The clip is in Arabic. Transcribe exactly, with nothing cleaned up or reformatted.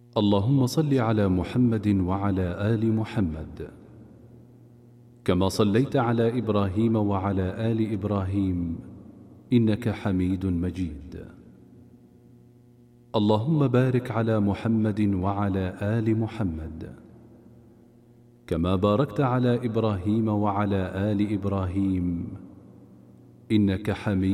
اللهم صل على محمد وعلى آل محمد كما صليت على إبراهيم وعلى آل إبراهيم إنك حميد مجيد. اللهم بارك على محمد وعلى آل محمد كما باركت على إبراهيم وعلى آل إبراهيم إنك حميد